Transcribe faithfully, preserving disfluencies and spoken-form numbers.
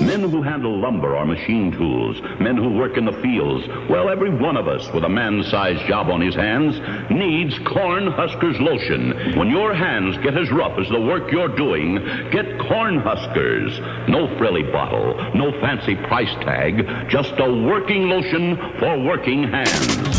Men who handle lumber or machine tools, men who work in the fields, well, every one of us with a man-sized job on his hands needs Cornhuskers lotion. When your hands get as rough as the work you're doing, get Cornhuskers. No frilly bottle, no fancy price tag, just a working lotion for working hands.